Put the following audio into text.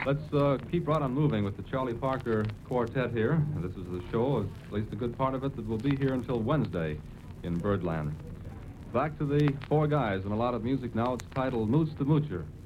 Let's keep right on moving with the Charlie Parker Quartet here. This is the show, at least a good part of it, that will be here until Wednesday in Birdland. Back to the four guys and a lot of music now. It's titled Moots to Moocher.